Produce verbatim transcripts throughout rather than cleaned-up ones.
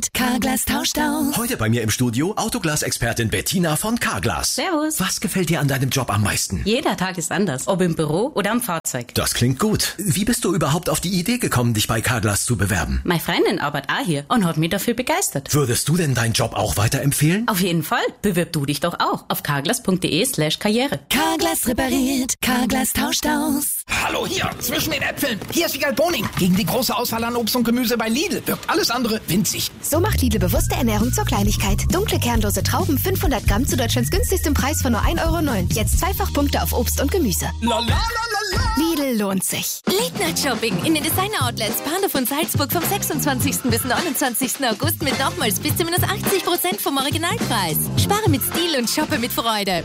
repariert, Carglass tauscht aus. Heute bei mir im Studio Autoglas-Expertin Bettina von Carglass. Servus. Was gefällt dir an deinem Job am meisten? Jeder Tag ist anders, ob im Büro oder am Fahrzeug. Das klingt gut. Wie bist du überhaupt auf die Idee gekommen, dich bei Carglass zu bewerben? Meine Freundin arbeitet auch hier und hat mich dafür begeistert. Würdest du denn deinen Job auch weiterempfehlen? Auf jeden Fall. Bewirb du dich doch auch auf carglass.de slash karriere. Carglass repariert, Carglass tauscht aus. Hallo hier, zwischen den Äpfeln. Hier ist Wiegald Boning. Gegen die große Auswahl an Obst und Gemüse bei Lidl wirkt alles andere winzig. So macht Lidl bewusste Ernährung zur Kleinigkeit. Dunkle kernlose Trauben fünfhundert Gramm zu Deutschlands günstigstem Preis von nur ein Euro neun. Jetzt zweifach Punkte auf Obst und Gemüse. La, la, la, la, la. Lidl lohnt sich. Late Night Shopping in den Designer-Outlets Bahnhof und Salzburg vom sechsundzwanzigsten bis neunundzwanzigsten August mit nochmals bis zu minus achtzig Prozent vom Originalpreis. Spare mit Stil und shoppe mit Freude.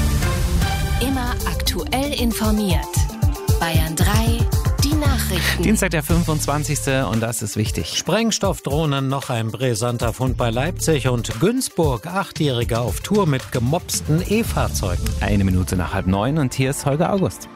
Immer aktuell informiert. Bayern drei, die Nachrichten. Dienstag, der fünfundzwanzigste und das ist wichtig. Sprengstoffdrohnen, noch ein brisanter Fund bei Leipzig und Günzburg, Achtjähriger auf Tour mit gemopsten E-Fahrzeugen. Eine Minute nach halb neun und hier ist Holger August.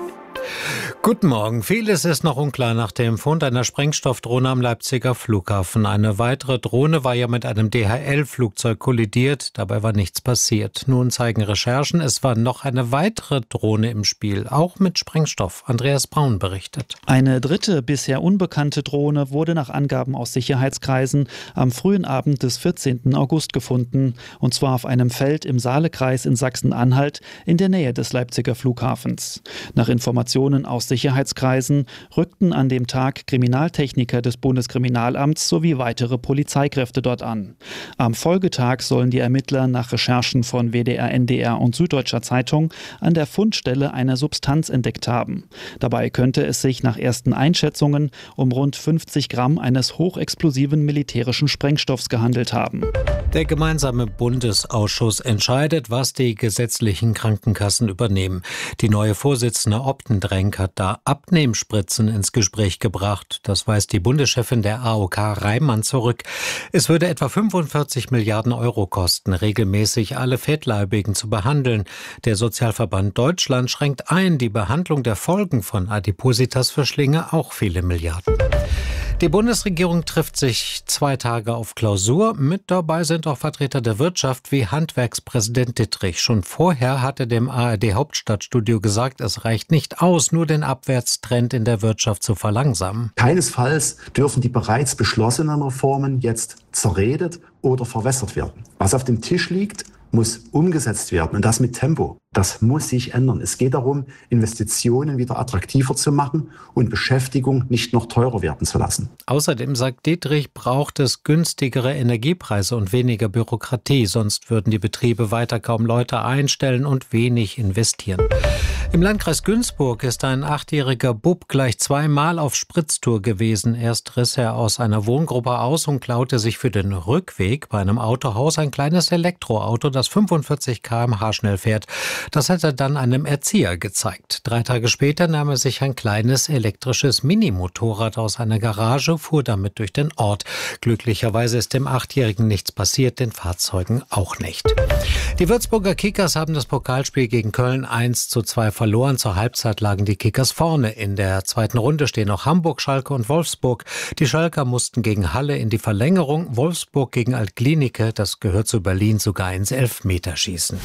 Guten Morgen. Vieles ist noch unklar nach dem Fund einer Sprengstoffdrohne am Leipziger Flughafen. Eine weitere Drohne war ja mit einem D H L-Flugzeug kollidiert. Dabei war nichts passiert. Nun zeigen Recherchen, es war noch eine weitere Drohne im Spiel, auch mit Sprengstoff. Andreas Braun berichtet. Eine dritte, bisher unbekannte Drohne wurde nach Angaben aus Sicherheitskreisen am frühen Abend des vierzehnten August gefunden. Und zwar auf einem Feld im Saalekreis in Sachsen-Anhalt in der Nähe des Leipziger Flughafens. Nach Informationen aus Sicherheitskreisen rückten an dem Tag Kriminaltechniker des Bundeskriminalamts sowie weitere Polizeikräfte dort an. Am Folgetag sollen die Ermittler nach Recherchen von W D R, N D R und Süddeutscher Zeitung an der Fundstelle eine Substanz entdeckt haben. Dabei könnte es sich nach ersten Einschätzungen um rund fünfzig Gramm eines hochexplosiven militärischen Sprengstoffs gehandelt haben. Der gemeinsame Bundesausschuss entscheidet, was die gesetzlichen Krankenkassen übernehmen. Die neue Vorsitzende Optendrenk hat da Abnehmspritzen ins Gespräch gebracht. Das weist die Bundeschefin der A O K Reimann zurück. Es würde etwa fünfundvierzig Milliarden Euro kosten, regelmäßig alle Fettleibigen zu behandeln. Der Sozialverband Deutschland schränkt ein, die Behandlung der Folgen von Adipositas verschlinge auch viele Milliarden. Die Bundesregierung trifft sich zwei Tage auf Klausur. Mit dabei sind auch Vertreter der Wirtschaft wie Handwerkspräsident Dittrich. Schon vorher hatte dem A R D-Hauptstadtstudio gesagt, es reicht nicht aus, nur den Abwärtstrend in der Wirtschaft zu verlangsamen. Keinesfalls dürfen die bereits beschlossenen Reformen jetzt zerredet oder verwässert werden. Was auf dem Tisch liegt, muss umgesetzt werden und das mit Tempo. Das muss sich ändern. Es geht darum, Investitionen wieder attraktiver zu machen und Beschäftigung nicht noch teurer werden zu lassen. Außerdem, sagt Dittrich, braucht es günstigere Energiepreise und weniger Bürokratie. Sonst würden die Betriebe weiter kaum Leute einstellen und wenig investieren. Im Landkreis Günzburg ist ein achtjähriger Bub gleich zweimal auf Spritztour gewesen. Erst riss er aus einer Wohngruppe aus und klaute sich für den Rückweg bei einem Autohaus ein kleines Elektroauto, das fünfundvierzig Kilometer pro Stunde schnell fährt. Das hat er dann einem Erzieher gezeigt. Drei Tage später nahm er sich ein kleines elektrisches Minimotorrad aus einer Garage, fuhr damit durch den Ort. Glücklicherweise ist dem Achtjährigen nichts passiert, den Fahrzeugen auch nicht. Die Würzburger Kickers haben das Pokalspiel gegen Köln eins zu zwei verloren. Zur Halbzeit lagen die Kickers vorne. In der zweiten Runde stehen noch Hamburg, Schalke und Wolfsburg. Die Schalker mussten gegen Halle in die Verlängerung, Wolfsburg gegen Altglienicke, das gehört zu Berlin, sogar ins Elfmeterschießen.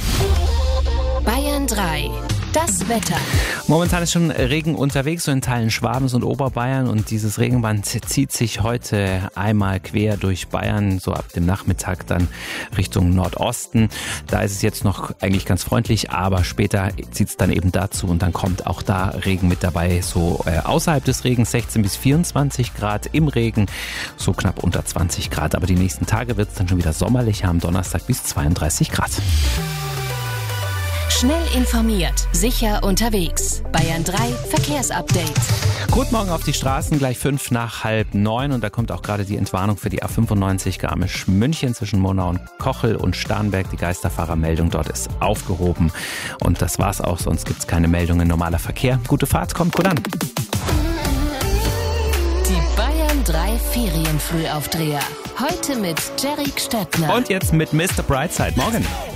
Bayern drei. Das Wetter. Momentan ist schon Regen unterwegs, so in Teilen Schwabens und Oberbayern. Und dieses Regenband zieht sich heute einmal quer durch Bayern, so ab dem Nachmittag dann Richtung Nordosten. Da ist es jetzt noch eigentlich ganz freundlich, aber später zieht es dann eben dazu und dann kommt auch da Regen mit dabei. So äh, außerhalb des Regens sechzehn bis vierundzwanzig Grad, im Regen so knapp unter zwanzig Grad. Aber die nächsten Tage wird es dann schon wieder sommerlicher, am Donnerstag bis zweiunddreißig Grad. Schnell informiert, sicher unterwegs. Bayern drei Verkehrsupdate. Guten Morgen auf die Straßen, gleich fünf nach halb neun. Und da kommt auch gerade die Entwarnung für die A fünfundneunzig Garmisch-München zwischen Monau und Kochel und Starnberg. Die Geisterfahrermeldung dort ist aufgehoben. Und das war's auch, sonst gibt's keine Meldungen. Normaler Verkehr. Gute Fahrt, kommt gut an. Die Bayern drei Ferienfrühaufdreher. Heute mit Jerry Stettner. Und jetzt mit Mister Brightside. Morgen.